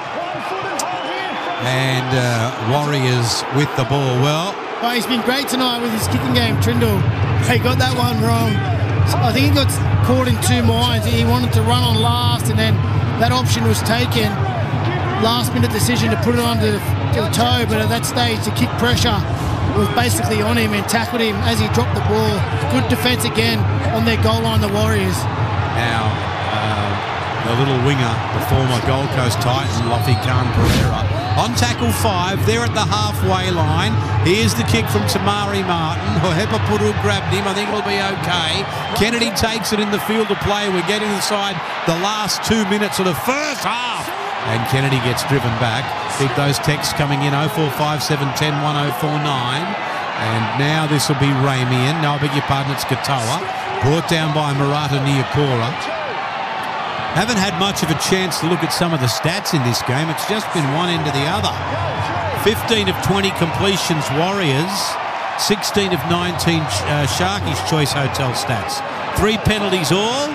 And Warriors with the ball. Well, Oh, he's been great tonight with his kicking game, Trindle. He got that one wrong. I think he got caught in 2 minds. He wanted to run on last, and then that option was taken. Last-minute decision to put it on to the toe, but at that stage, the kick pressure was basically on him and tackled him as he dropped the ball. Good defence again on their goal line, the Warriors. now the little winger, the former Gold Coast Titan, Lofi Khan Pereira. On tackle 5, they're at the halfway line. Here's the kick from Tamari Martin. Hohepa Puru grabbed him. I think it'll be okay. Kennedy takes it in the field of play. We're getting inside the last 2 minutes of the first half. And Kennedy gets driven back. Keep those texts coming in, 0457 10 1049. And now this will be Ramian. No, I beg your pardon, it's Katoa. Brought down by Murata Niukora. Haven't had much of a chance to look at some of the stats in this game. It's just been one end to the other. 15 of 20 completions, Warriors. 16 of 19 Sharkies Choice Hotel stats. 3 penalties all.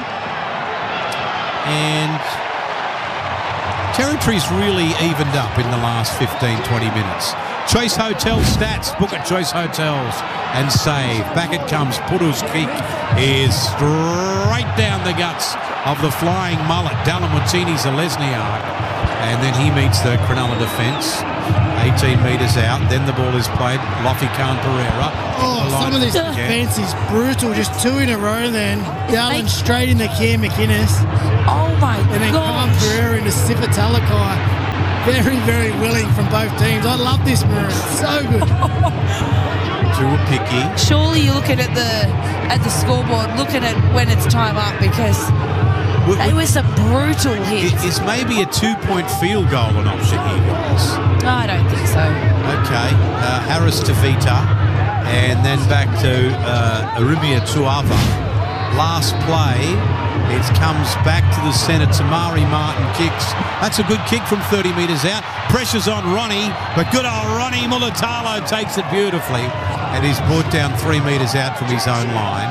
And territory's really evened up in the last 15, 20 minutes. Choice Hotel stats. Book at Choice Hotels and save. Back it comes. Puru's kick is straight down the guts of the flying mullet. Dalamutini Zalesniak. And then he meets the Cronulla defence. 18 metres out. Then the ball is played. Lofi Khan Pereira. Oh, some of this defence is brutal. Just 2 in a row then. Dallin straight into Cam McInnes. Oh, my God. And then Khan Pereira into Sifa Talakai. Very, very willing from both teams. I love this Maroon. It's so good. Picky. Surely you're looking at the scoreboard, looking at when it's time up, because they were some brutal hits. Is maybe a 2-point field goal an option here, guys? No, I don't think so. Okay. Harris to Vita. And then back to Arimia Tuava. Last play. It comes back to the centre. Tamari Martin kicks. That's a good kick from 30 metres out. Pressure's on Ronnie, but good old Ronnie Mulatalo takes it beautifully. And he's brought down 3 metres out from his own line.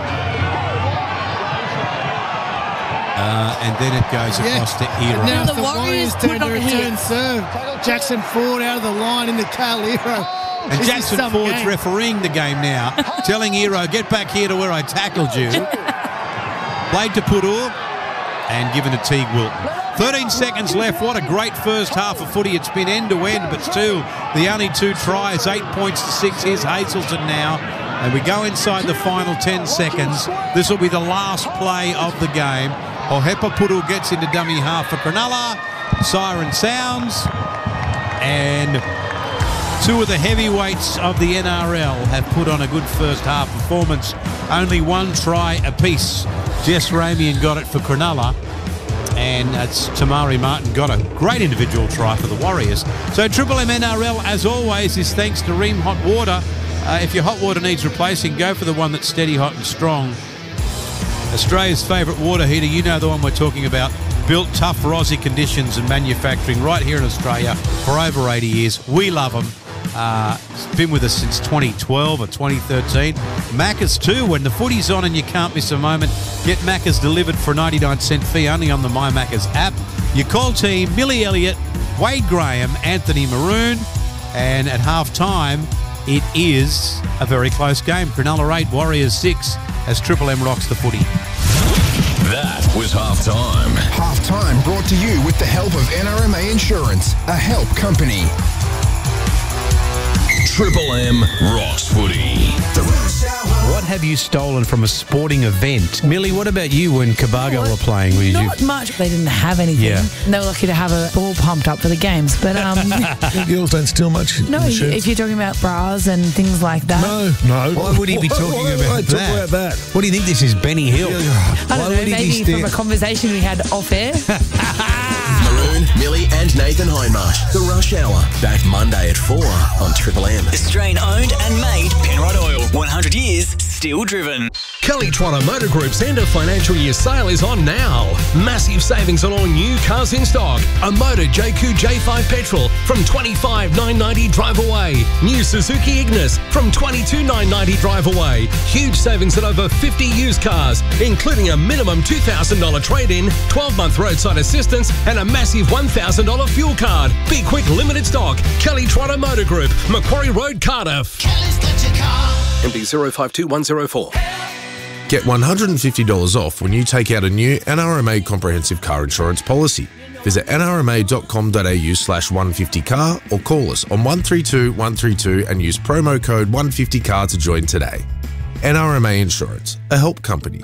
And then it goes across to Hero. Now The the Warriors Warriors turn put to on return here. serve. Jackson Ford out of the line into Cal Hero. And Jackson Ford's refereeing the game now, telling Hero, get back here to where I tackled you. Played to Puru and given to Teague Wilton. 13 seconds left. What a great first half of footy. It's been end to end, but still the only 2 tries, 8 points to 6. Here's Hazelton now. And we go inside the final 10 seconds. This will be the last play of the game. Ohepa Puru gets into dummy half for Cronulla. Siren sounds. And 2 of the heavyweights of the NRL have put on a good first half performance. Only 1 try apiece. Jess Ramian got it for Cronulla. And it's Tamari Martin got a great individual try for the Warriors. So Triple M NRL, as always, is thanks to Ream Hot Water. If your hot water needs replacing, go for the one that's steady, hot and strong. Australia's favourite water heater, you know the one we're talking about. Built tough Aussie conditions and manufacturing right here in Australia for over 80 years. We love them. It's been with us since 2012 or 2013. Macca's too. When the footy's on and you can't miss a moment, get Macca's delivered for a 99-cent fee only on the My Macca's app. Your call team, Millie Elliott, Wade Graham, Anthony Maroon. And at half-time, it is a very close game. Cronulla 8, Warriors 6 as Triple M rocks the footy. That was halftime. Halftime brought to you with the help of NRMA Insurance, a help company. Triple M rocks footy. What have you stolen from a sporting event? Millie, what about you when Cabargo were playing? Not much. They didn't have anything. Yeah. They were lucky to have a ball pumped up for the games. But The girls don't steal much. no, if you're talking about bras and things like that. No. Why would he be talking about Talk about that. What do you think this is, Benny Hill? I don't know, maybe from a conversation we had off air. Maroon, Millie and Nathan Hindmarsh. The Rush Hour. Back Monday at 4 on Triple M. Australian owned and made Penrod Oil. 100 years, still driven. Kelly Trotter Motor Group's end of financial year sale is on now. Massive savings on all new cars in stock. A Motor JQ J5 Petrol from $25,990 drive away. New Suzuki Ignis from $22,990 drive away. Huge savings on over 50 used cars, including a minimum $2,000 trade-in, 12-month roadside assistance, and a massive $1,000 fuel card. Be quick, limited stock. Kelly Trotter Motor Group, Macquarie Road, Cardiff. Kelly's got your car. MD 052104. Get $150 off when you take out a new NRMA comprehensive car insurance policy. Visit nrma.com.au/150car or call us on 132 132 and use promo code 150car to join today. NRMA Insurance, a help company.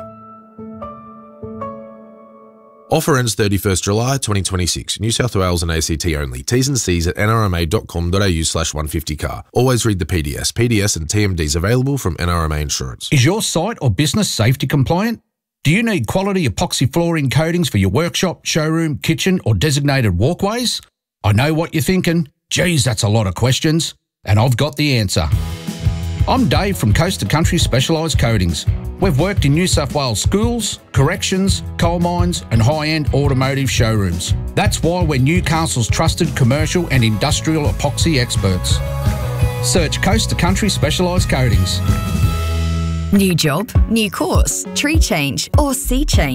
Offer ends 31st July 2026. New South Wales and ACT only. T's and C's at nrma.com.au/150car. Always read the PDS. PDS and TMDs available from NRMA Insurance. Is your site or business safety compliant? Do you need quality epoxy flooring coatings for your workshop, showroom, kitchen or designated walkways? I know what you're thinking. Geez, that's a lot of questions. And I've got the answer. I'm Dave from Coast to Country Specialised Coatings. We've worked in New South Wales schools, corrections, coal mines and high-end automotive showrooms. That's why we're Newcastle's trusted commercial and industrial epoxy experts. Search Coast to Country Specialised Coatings. New job, new course, tree change or sea change.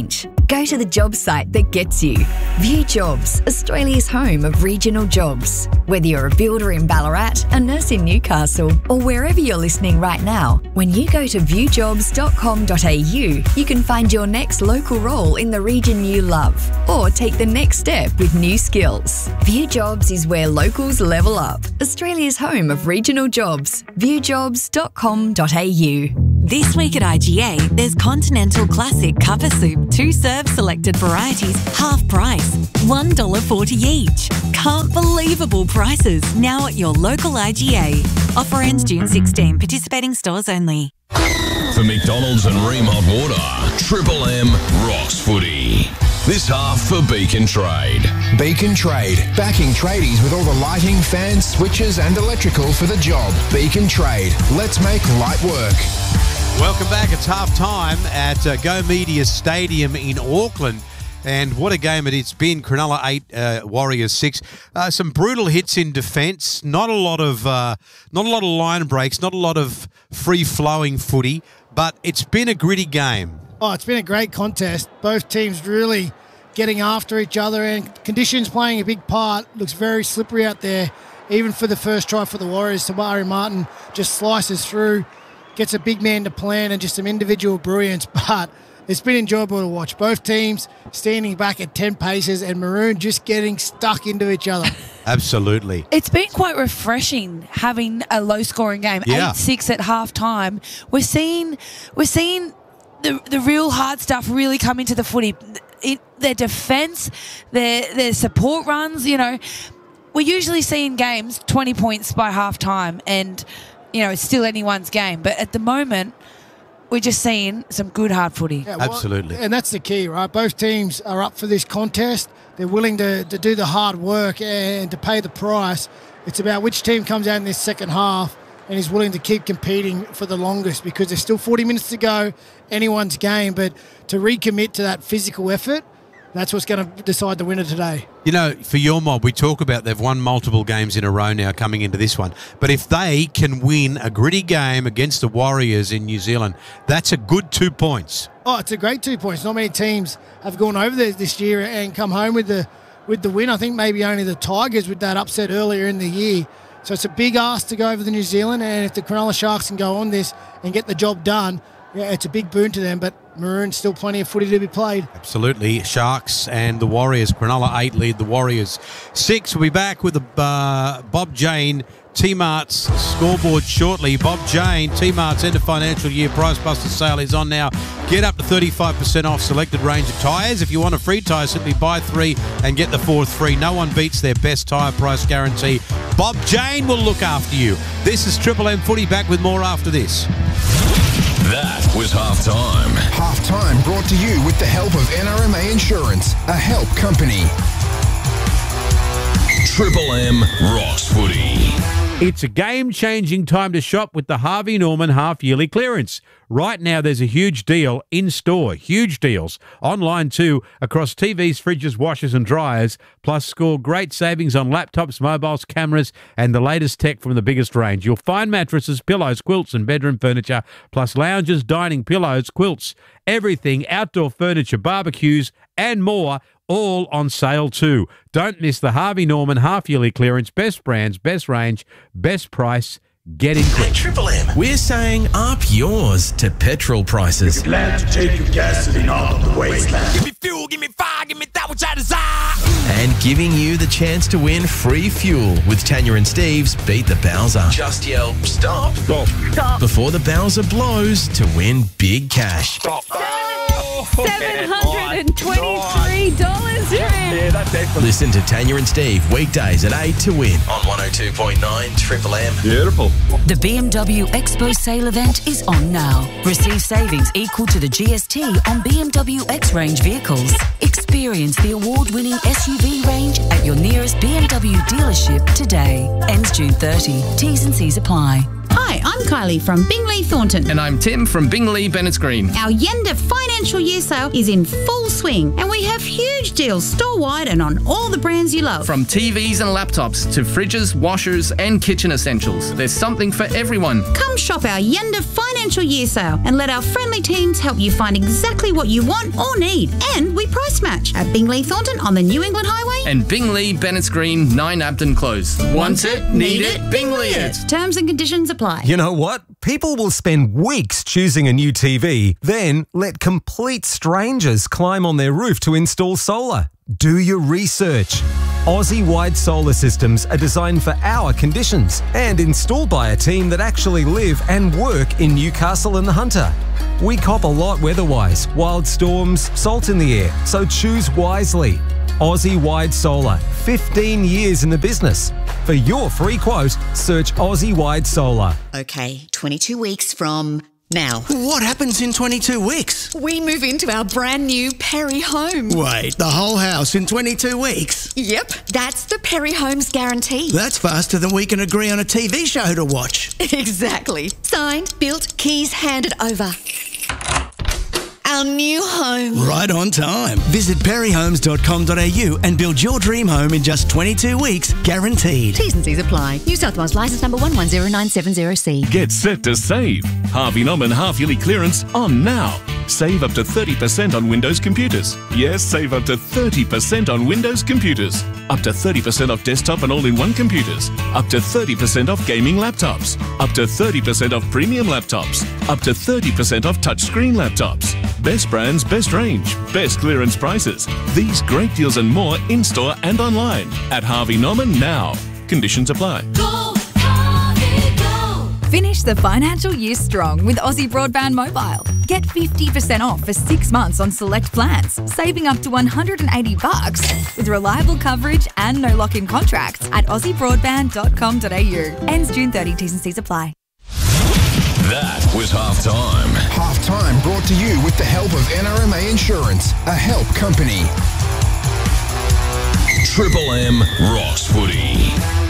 Go to the job site that gets you. View Jobs, Australia's home of regional jobs. Whether you're a builder in Ballarat, a nurse in Newcastle, or wherever you're listening right now, when you go to viewjobs.com.au, you can find your next local role in the region you love, or take the next step with new skills. View Jobs is where locals level up. Australia's home of regional jobs. Viewjobs.com.au. This week at IGA, there's Continental Classic Cuppa Soup, 2 serve selected varieties, half price, $1.40 each. Can't believable prices now at your local IGA. Offer ends June 16. Participating stores only. For McDonald's and Ream Hot Water, Triple M rocks footy. This half for Beacon Trade. Beacon Trade, backing tradies with all the lighting, fans, switches and electrical for the job. Beacon Trade, let's make light work. Welcome back. It's half-time at Go Media Stadium in Auckland. And what a game it's been. Cronulla 8, Warriors 6. Some brutal hits in defence. Not a lot of line breaks. Not a lot of free-flowing footy. But it's been a gritty game. Oh, it's been a great contest. Both teams really getting after each other, and conditions playing a big part. Looks very slippery out there. Even for the first try for the Warriors, Tabari Martin just slices through, gets a big man to plan, and just some individual brilliance. But it's been enjoyable to watch. Both teams standing back at 10 paces, and Maroon just getting stuck into each other. Absolutely. It's been quite refreshing having a low-scoring game. Yeah. 8-6 at half-time. We're seeing the real hard stuff really come into the footy. Their defence, their support runs, we're usually seeing games 20 points by half-time, and it's still anyone's game. But at the moment, we're just seeing some good hard footy. Yeah, absolutely. And that's the key, right? Both teams are up for this contest. They're willing to do the hard work and to pay the price. It's about which team comes out in this second half and is willing to keep competing for the longest, because there's still 40 minutes to go, anyone's game. But to recommit to that physical effort, that's what's going to decide the winner today. For your mob, we talk about they've won multiple games in a row now coming into this one. But if they can win a gritty game against the Warriors in New Zealand, that's a good 2 points. Oh, it's a great 2 points. Not many teams have gone over there this year and come home with the win. I think maybe only the Tigers with that upset earlier in the year. So it's a big ask to go over to New Zealand, and if the Cronulla Sharks can go on this and get the job done, it's a big boon to them. But Maroon, still plenty of footy to be played. Absolutely. Sharks and the Warriors. Cronulla 8 lead the Warriors 6. We'll be back with Bob Jane T-Mart's scoreboard shortly. Bob Jane, T-Mart's end of financial year price buster sale is on now. Get up to 35% off selected range of tyres. If you want a free tyre, simply buy 3 and get the 4th free. No one beats their best tyre price guarantee. Bob Jane will look after you. This is Triple M Footy, back with more after this. That was halftime. Halftime brought to you with the help of NRMA Insurance, a help company. Triple M rocks footy. It's a game-changing time to shop with the Harvey Norman half-yearly clearance. Right now, there's a huge deal in-store, huge deals. Online too, across TVs, fridges, washers and dryers. Plus, score great savings on laptops, mobiles, cameras and the latest tech from the biggest range. You'll find mattresses, pillows, quilts and bedroom furniture, plus lounges, dining pillows, quilts, everything, outdoor furniture, barbecues and more, all on sale too. Don't miss the Harvey Norman half-yearly clearance. Best brands, best range, best price. Get in quick. Triple M, we're saying up yours to petrol prices. Glad to take your gasoline off the wasteland. Give me fuel, give me fire, give me that which I desire. And giving you the chance to win free fuel with Tanya and Steve's Beat the Bowser. Just yell, stop. Stop. Stop. Before the Bowser blows to win big cash. Stop. $723. Yeah, that's excellent. Listen to Tanya and Steve weekdays at 8 to win on 102.9 Triple M. Beautiful. The BMW Expo sale event is on now. Receive savings equal to the GST on BMW X-Range vehicles. Experience the award-winning SUV range at your nearest BMW dealership today. Ends June 30. T's and C's apply. Hi, I'm Kylie from Bingley Thornton. And I'm Tim from Bingley Bennett's Green. Our Yenda financial year sale is in full swing, and we have huge deals store-wide and on all the brands you love. From TVs and laptops to fridges, washers and kitchen essentials, there's something for everyone. Come shop our Yenda financial financial year sale and let our friendly teams help you find exactly what you want or need. And we price match at Bingley Thornton on the New England Highway And Bingley Bennett's Green, 9 Abden Close. Want it? Need it? Bingley it. Terms and conditions apply. You know what? People will spend weeks choosing a new TV, then let complete strangers climb on their roof to install solar. Do your research. Aussie-wide solar systems are designed for our conditions and installed by a team that actually live and work in Newcastle and the Hunter. We cop a lot weather-wise, wild storms, salt in the air, so choose wisely. Aussie-wide Solar, 15 years in the business. For your free quote, search Aussie-wide Solar. Okay, 22 weeks from now. What happens in 22 weeks? We move into our brand new Perry home. Wait, the whole house in 22 weeks? Yep, that's the Perry Homes guarantee. That's faster than we can agree on a TV show to watch. Exactly. Signed, built, keys handed over. Our new home. Right on time. Visit perryhomes.com.au and build your dream home in just 22 weeks, guaranteed. T's and C's apply. New South Wales licence number 110970C. Get set to save. Harvey Norman half-yearly clearance on now. Save up to 30% on Windows computers. Yes, save up to 30% on Windows computers. Up to 30% off desktop and all-in-one computers. Up to 30% off gaming laptops. Up to 30% off premium laptops. Up to 30% off touchscreen laptops. Best brands, best range, best clearance prices. These great deals and more in-store and online at Harvey Norman now. Conditions apply. Finish the financial year strong with Aussie Broadband Mobile. Get 50% off for 6 months on select plans, saving up to $180 with reliable coverage and no lock-in contracts at aussiebroadband.com.au. Ends June 30. T's and C's apply. That was halftime. Halftime brought to you with the help of NRMA Insurance, a help company. Triple M rocks footy.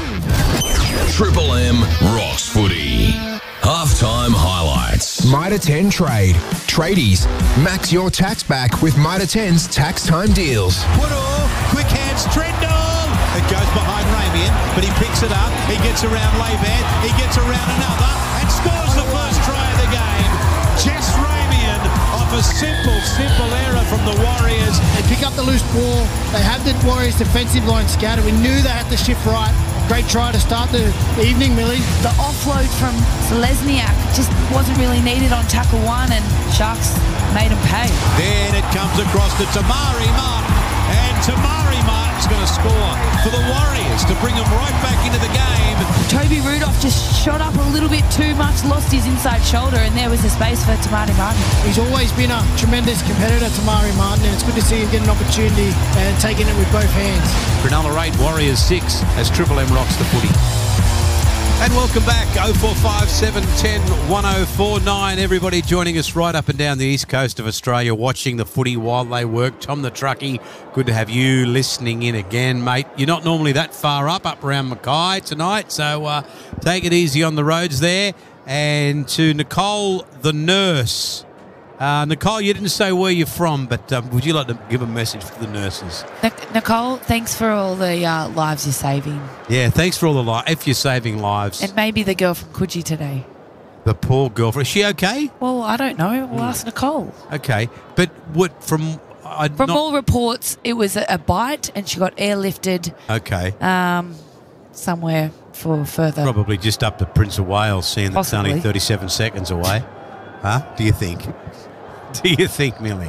Triple M rocks footy. Halftime highlights. Mitre 10 Trade. Tradies. Max your tax back with Mitre 10's tax time deals. Woodall, quick hands, Trendall. It goes behind Ramian, but he picks it up. He gets around Levan. He gets around another and scores the first try of the game. Jess Ramian off a simple error from the Warriors. They pick up the loose ball. They have the Warriors' defensive line scattered. We knew they had to shift right. Great try to start the evening, Millie. The offload from Selesniak just wasn't really needed on tackle one, and Sharks made him pay. Then it comes across to Tamari Martin, and Tamari Martin's going to score for the Warriors to bring them right back into the game. Toby Rudolph just shot up a little bit too much, lost his inside shoulder, and there was the space for Tamari Martin. He's always been a tremendous competitor, Tamari Martin, and it's good to see him get an opportunity and taking it with both hands. Cronulla 8, Warriors 6 as Triple M rocks the footy. And welcome back, 0457 10 1049. Everybody joining us right up and down the east coast of Australia, watching the footy while they work. Tom the Truckie, good to have you listening in again, mate. You're not normally that far up around Mackay tonight, so take it easy on the roads there. And to Nicole the nurse. Nicole, you didn't say where you're from, but would you like to give a message for the nurses? Nicole, thanks for all the lives you're saving. Yeah, thanks for all the lives. If you're saving lives. And maybe the girl from Coogee today. The poor girlfriend. Is she okay? Well, I don't know. We'll ask Nicole. Okay. But what from all reports, it was a bite and she got airlifted. Okay. Somewhere for further. Probably just up to Prince of Wales, seeing that it's only 37 seconds away. Huh? Do you think? Do you think, Millie?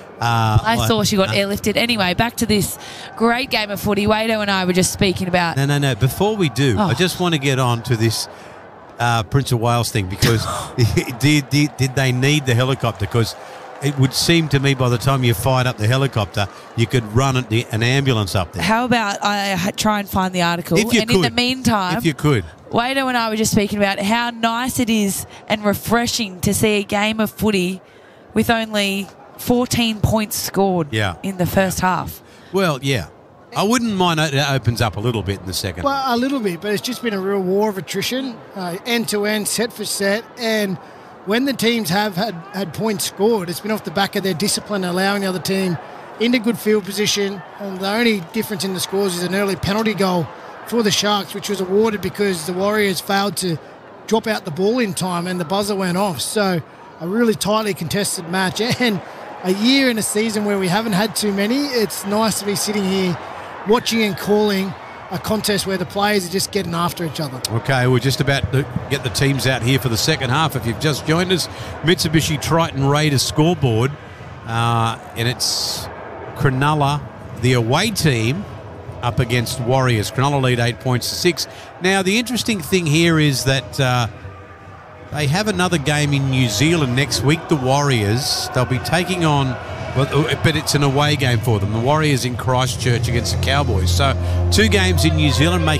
I saw she got airlifted. Anyway, back to this great game of footy. Wado and I were just speaking about... No. Before we do, I just want to get on to this Prince of Wales thing because did they need the helicopter? Because it would seem to me by the time you fired up the helicopter, you could run an ambulance up there. How about I try and find the article? If you could. In the meantime... If you could. Wado and I were just speaking about how nice it is and refreshing to see a game of footy with only 14 points scored in the first half. Well, yeah. I wouldn't mind it opens up a little bit in the second. Well, a little bit, but it's just been a real war of attrition, end-to-end, set for set, and when the teams have had points scored, it's been off the back of their discipline, allowing the other team into good field position, and the only difference in the scores is an early penalty goal for the Sharks, which was awarded because the Warriors failed to drop out the ball in time, and the buzzer went off. So a really tightly contested match, and a year in a season where we haven't had too many. It's nice to be sitting here watching and calling a contest where the players are just getting after each other. Okay, we're just about to get the teams out here for the second half. If you've just joined us, Mitsubishi Triton Raiders scoreboard, and it's Cronulla, the away team, up against Warriors. Cronulla lead 8 points to 6. Now, the interesting thing here is that they have another game in New Zealand next week, the Warriors. They'll be taking on, but it's an away game for them. The Warriors in Christchurch against the Cowboys. So 2 games in New Zealand make